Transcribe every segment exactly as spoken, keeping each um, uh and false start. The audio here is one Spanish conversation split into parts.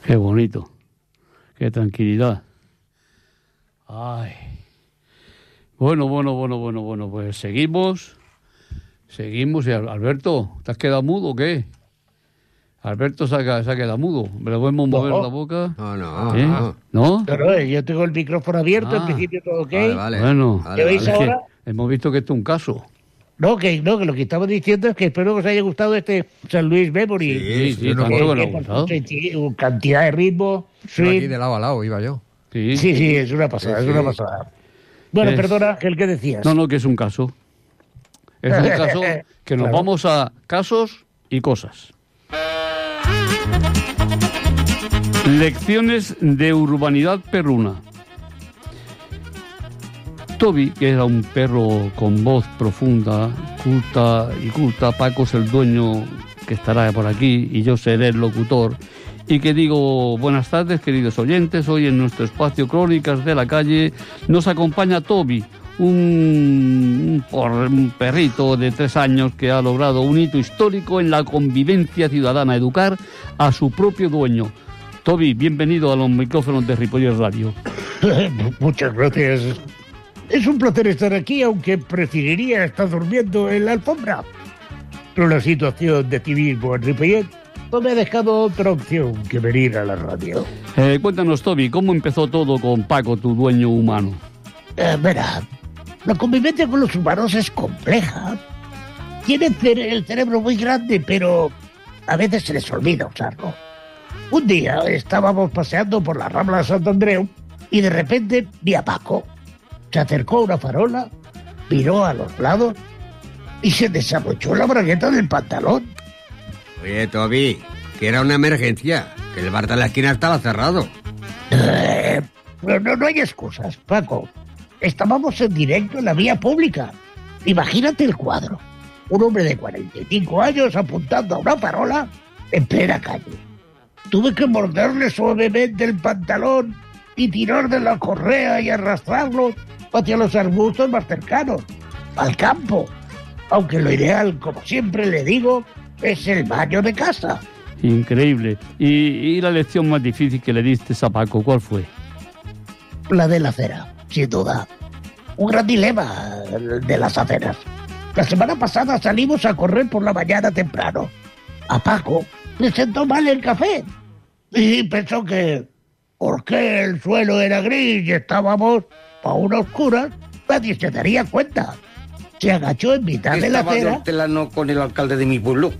Qué bonito. Qué tranquilidad. Ay. Bueno, bueno, bueno, bueno, bueno, pues seguimos. Seguimos. Y Alberto, ¿te has quedado mudo o qué? Alberto se ha, se ha quedado mudo. ¿Me lo podemos mover no. la boca? No, no, ¿Eh? no. ¿No? No, no, yo tengo el micrófono abierto, Ah. en principio todo ok. Vale, vale. Bueno, Vale, ¿Qué veis vale. es que ahora? hemos visto que esto es un caso. No, que no, que lo que estamos diciendo es que espero que os haya gustado este San Luis Memory. Sí, sí, yo no tanto puedo. que nos ha Que- gustado. que- que- cantidad de ritmo, Iba swing. aquí de lado a lado, iba yo. Sí. Sí, sí, es una pasada, Sí, es una sí. pasada. Bueno, Es- perdona, ¿el qué decías? No, no, que es un caso. Es un caso que nos Claro. vamos a casos y cosas. Lecciones de urbanidad perruna. Toby, que era un perro con voz profunda, culta y culta, Paco es el dueño que estará por aquí y yo seré el locutor, y que digo buenas tardes, queridos oyentes. Hoy en nuestro espacio Crónicas de la Calle nos acompaña Toby, un, un, por, un perrito de tres años que ha logrado un hito histórico en la convivencia ciudadana, educar a su propio dueño. Toby, bienvenido a los micrófonos de Ripollet Radio. Muchas gracias. Es un placer estar aquí, aunque preferiría estar durmiendo en la alfombra. Pero la situación de civismo en Ripollet no me ha dejado otra opción que venir a la radio. Eh, cuéntanos, Toby, ¿cómo empezó todo con Paco, tu dueño humano? Eh, verá, la convivencia con los humanos es compleja. Tienen cere- el cerebro muy grande, pero a veces se les olvida usarlo. Un día estábamos paseando por la Rambla de Sant Andreu y de repente vi a Paco. Se acercó a una farola, miró a los lados y se desabrochó la bragueta del pantalón. Oye, Toby, que era una emergencia, que el bar de la esquina estaba cerrado. Eh, no, no, no hay excusas, Paco. Estábamos en directo en la vía pública. Imagínate el cuadro. Un hombre de cuarenta y cinco años apuntando a una farola en plena calle. Tuve que morderle suavemente el pantalón y tirar de la correa y arrastrarlo hacia los arbustos más cercanos, al campo. Aunque lo ideal, como siempre le digo, es el baño de casa. Increíble. ¿Y, y la lección más difícil que le diste a Paco, cuál fue? La de la acera, sin duda. Un gran dilema de las aceras. La semana pasada salimos a correr por la mañana temprano. A Paco le sentó mal el café y pensó que porque el suelo era gris y estábamos a una oscura, nadie se daría cuenta. Se agachó en mitad de la Estaba de acera. hortelano con el alcalde de mi pueblo.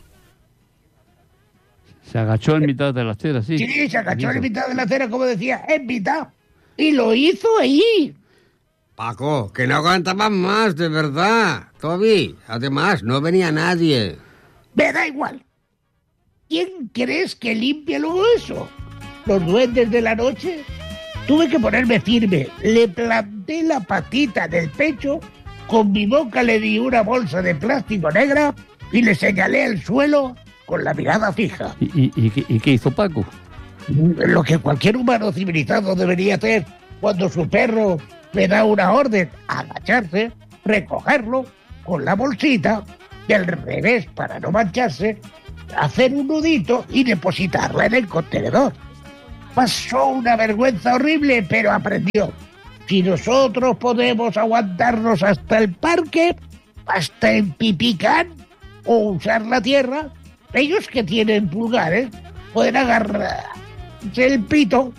Se agachó en mitad de la acera, sí. Sí, se agachó en mitad de la acera, como decía, en mitad. Y lo hizo ahí. Paco, que no aguantaban más, de verdad. Toby, además, no venía nadie. Me da igual. ¿Quién crees que limpia luego eso? ¿Los duendes de la noche? Tuve que ponerme firme. Le planté la patita del pecho, con mi boca le di una bolsa de plástico negra y le señalé el suelo con la mirada fija. ¿Y, y, y qué- y qué hizo Paco? Lo que cualquier humano civilizado debería hacer cuando su perro le da una orden: agacharse, recogerlo con la bolsita del revés para no mancharse, hacer un nudito y depositarla en el contenedor. Pasó una vergüenza horrible, pero aprendió. Si nosotros podemos aguantarnos hasta el parque, hasta en Pipicán o usar la tierra, ellos que tienen pulgares pueden agarrar el pito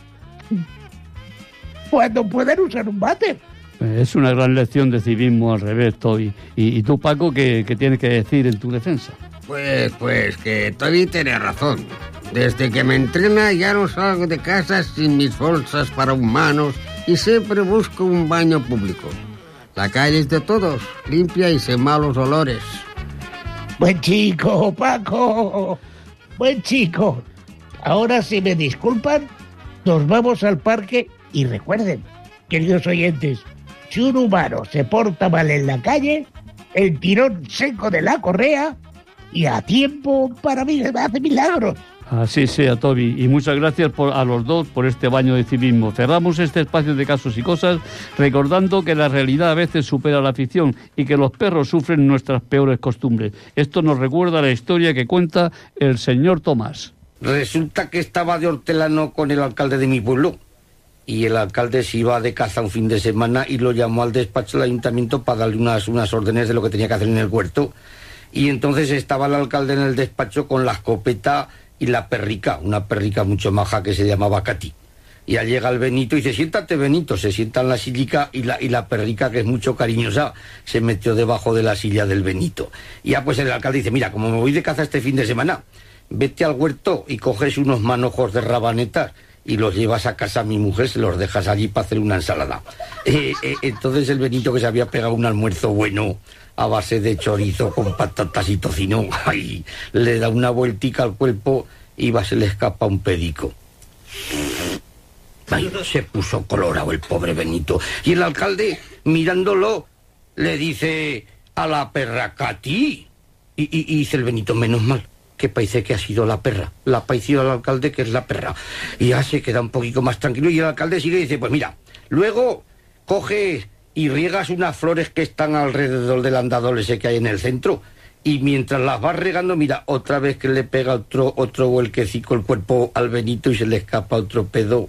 cuando pueden usar un váter. Es una gran lección de civismo al revés, Toby. ¿Y, y tú, Paco, qué, qué tienes que decir en tu defensa? Pues, pues, que Toby tiene razón. Desde que me entrena ya no salgo de casa sin mis bolsas para humanos y siempre busco un baño público. La calle es de todos, limpia y sin malos olores. Buen chico, Paco. Buen chico. Ahora, si me disculpan, nos vamos al parque y recuerden, queridos oyentes, si un humano se porta mal en la calle, el tirón seco de la correa y a tiempo para mí hace milagros. Así sea, Toby. Y muchas gracias por, a los dos por este baño de civismo. Cerramos este espacio de casos y cosas recordando que la realidad a veces supera la ficción y que los perros sufren nuestras peores costumbres. Esto nos recuerda la historia que cuenta el señor Tomás. Resulta que estaba de hortelano con el alcalde de mi pueblo. Y el alcalde se iba de caza un fin de semana y lo llamó al despacho del ayuntamiento para darle unas, unas órdenes de lo que tenía que hacer en el huerto. Y entonces estaba el alcalde en el despacho con la escopeta y la perrica, una perrica mucho maja que se llamaba Katy. Y al llega el Benito y dice, siéntate, Benito. Se sienta en la sillica y la, y la perrica, que es mucho cariñosa, se metió debajo de la silla del Benito. Y ya pues el alcalde dice, mira, como me voy de caza este fin de semana, vete al huerto y coges unos manojos de rabanetas y los llevas a casa a mi mujer, se los dejas allí para hacer una ensalada. Eh, eh, entonces el Benito, que se había pegado un almuerzo bueno a base de chorizo con patatas y tocino, ay, le da una vueltica al cuerpo y va, se le escapa un pedico. Ay, se puso colorado el pobre Benito. Y el alcalde, mirándolo, le dice a la perra, Katy. Y, y, y dice el Benito, menos mal, que parece que ha sido la perra. La ha parecido al alcalde que es la perra. Y ya se queda un poquito más tranquilo. Y el alcalde sigue y dice, pues mira, luego coges y riegas unas flores que están alrededor del andador ese que hay en el centro. Y mientras las vas regando, mira, otra vez que le pega otro, otro vuelquecico el cuerpo al Benito y se le escapa otro pedo.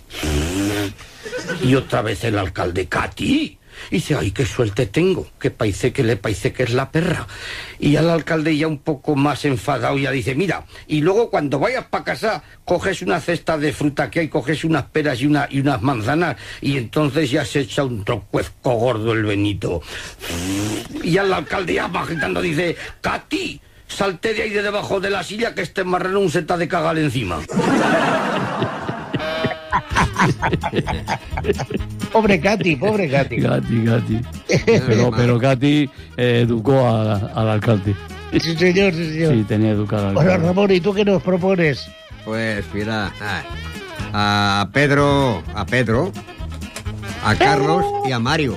Y otra vez el alcalde, Katy. Y dice, ay, qué suerte tengo, que parece que le parece que es la perra. Y al alcalde, ya un poco más enfadado, ya dice, mira, y luego cuando vayas para casa, coges una cesta de fruta que hay, coges unas peras y, una, y unas manzanas, y entonces ya se echa un trocuezco gordo el Benito. Y al alcalde ya va gritando, dice, Katy, salte de ahí de debajo de la silla, que este marrano un seta de cagar encima. Pobre Katy, pobre Katy. Katy, Katy. Pero, pero Katy eh, educó a, al alcalde. Sí, señor, sí, señor. Sí, tenía educado al Bueno, alcalde. Ramón, ¿y tú qué nos propones? Pues mira, a Pedro, a Pedro, a Carlos y a Mario.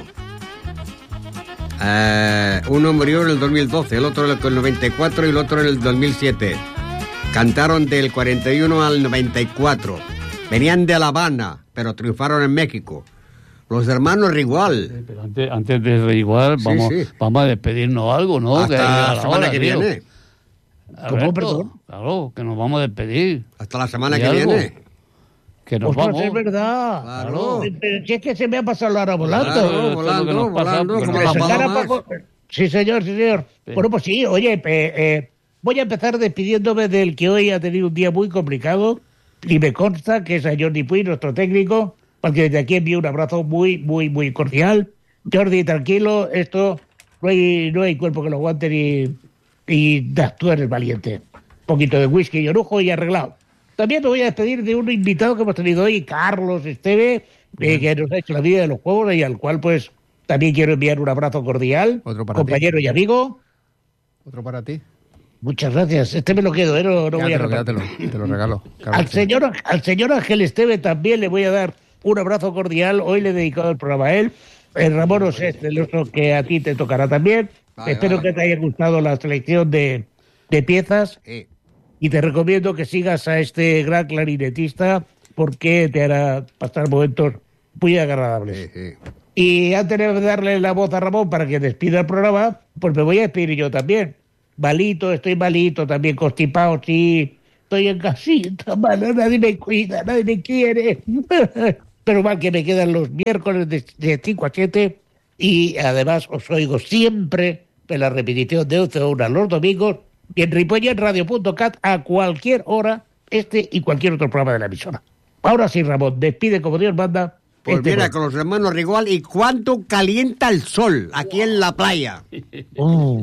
Eh, uno murió en el dos mil doce, el otro en el noventa y cuatro y el otro en el dos mil siete. Cantaron del cuarenta y uno al noventa y cuatro. Venían de La Habana, pero triunfaron en México. Los hermanos Rigual. Pero antes, antes de igual, Sí, vamos, sí. vamos a despedirnos algo, ¿no? Hasta Que ya la era semana hora, que tío. viene. ¿Cómo, Alberto, perdón? Claro, que nos vamos a despedir. Hasta la semana ¿Y que algo? viene. Que nos Ostras, vamos. es verdad. Claro. Pero si es que se me ha pasado la hora volando. Claro, Esto es lo que volando, nos pasa, volando, pues, como Me las sacara palomas. poco- Sí, señor, sí, señor. Sí. Bueno, pues sí, oye, pe- eh, voy a empezar despidiéndome del que hoy ha tenido un día muy complicado y me consta que es a Jordi Puy, nuestro técnico, porque desde aquí envío un abrazo muy, muy, muy cordial. Jordi, tranquilo, esto no hay, no hay cuerpo que lo aguante ni, y da, tú eres valiente. Un poquito de whisky y orujo y arreglado. También me voy a despedir de un invitado que hemos tenido hoy, Carlos Esteve, eh, que nos ha hecho la vida de los juegos y al cual pues también quiero enviar un abrazo cordial, Otro para compañero ti. y amigo. Otro para ti. Muchas gracias. Este me lo quedo, ¿eh? no, no voy a Quédatelo, repartir. quédatelo, te lo regalo. Claro Al que sí. señor, al señor Ángel Esteve también le voy a dar un abrazo cordial. Hoy le he dedicado el programa a él. El Ramón Osés, el otro que a ti te tocará también. Vale, Espero vale. que te haya gustado la selección de, de piezas Sí. y te recomiendo que sigas a este gran clarinetista porque te hará pasar momentos muy agradables. Sí, sí. Y antes de darle la voz a Ramón para que despida el programa, pues me voy a despedir yo también. Malito, estoy malito, también constipado, sí. Estoy en casita, malo, nadie me cuida, nadie me quiere. Pero mal que me quedan los miércoles de, de cinco a siete y además os oigo siempre en la repetición de once a una los domingos y en ripolletradio punto cat a cualquier hora, este y cualquier otro programa de la emisora. Ahora sí, Ramón, despide como Dios manda. Pues este mira, programa. con los hermanos Rigual, y cuánto calienta el sol aquí en la playa. Oh.